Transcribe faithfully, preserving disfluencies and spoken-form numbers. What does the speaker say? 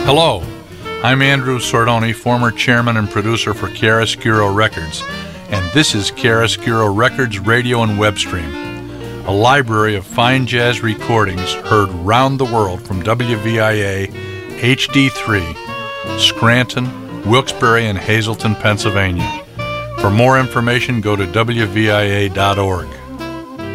Hello, I'm Andrew Sordoni, former chairman and producer for Chiaroscuro Records, and this is Chiaroscuro Records Radio and Web Stream, a library of fine jazz recordings heard round the world from W V I A H D three, Scranton, Wilkes-Barre, and Hazleton, Pennsylvania. For more information, go to W V I A dot org.